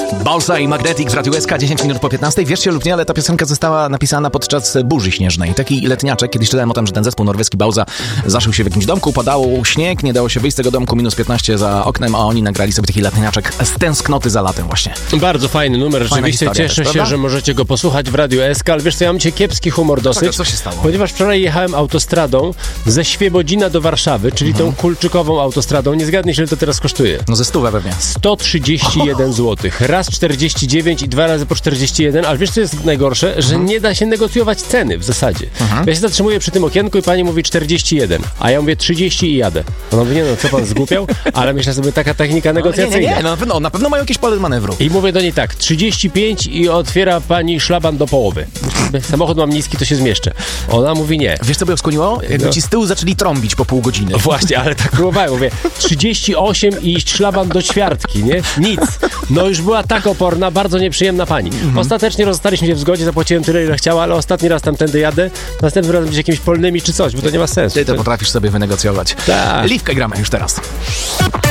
Balsa i Magnetic w Radiu SK, 10 minut po 15. Wierzcie lub nie, ale ta piosenka została napisana podczas burzy śnieżnej. Taki letniaczek, kiedyś czytałem o tym, że ten zespół norweski Balsa zaszył się w jakimś domku, padało śnieg, nie dało się wyjść z tego domku, minus 15 za oknem, a oni nagrali sobie taki letniaczek z tęsknoty za latem właśnie. Bardzo fajny numer, rzeczywiście cieszę się, że możecie go posłuchać w Radiu SK, ale wiesz co, ja mam dzisiaj kiepski humor dosyć. Co się stało? Ponieważ wczoraj jechałem autostradą ze Świebodzina do Warszawy, czyli tą kulczykową autostradą. Nie zgadnij się, ile to teraz kosztuje. No ze 100 pewnie. 131 zł. Raz 49 i 2 razy po 41, ale wiesz co jest najgorsze? Że nie da się negocjować ceny w zasadzie. Ja się zatrzymuję przy tym okienku i pani mówi 41, a ja mówię 30 i jadę. Ona mówi, nie no, co pan zgłupiał? Ale myślę sobie, taka technika negocjacyjna. Nie, no, na pewno mają jakieś pole manewru. I mówię do niej tak, 35 i otwiera pani szlaban do połowy. Samochód mam niski, to się zmieszczę. Ona mówi nie. Wiesz co by ją skłoniło? Jakby ci z tyłu zaczęli trąbić po pół godziny. Właśnie, ale tak próbowałem. Mówię, 38 i szlaban do ćwiartki, nie? Nic. No już była tak oporna, bardzo nieprzyjemna pani. Ostatecznie rozstaliśmy się w zgodzie, zapłaciłem tyle, ile chciała, ale ostatni raz tamtędy jadę, następnym razem być jakimiś polnymi czy coś, bo to nie ma sensu. Ty to potrafisz sobie wynegocjować. Tak. Liwkę gramy już teraz.